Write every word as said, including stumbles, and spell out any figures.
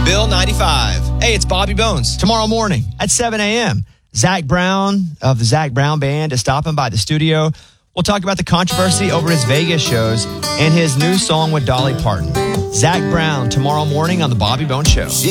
Bill ninety-five. Hey, it's Bobby Bones. Tomorrow morning at seven a.m., Zach Brown of the Zach Brown Band is stopping by the studio. We'll talk about the controversy over his Vegas shows and his new song with Dolly Parton. Zach Brown tomorrow morning on the Bobby Bones Show.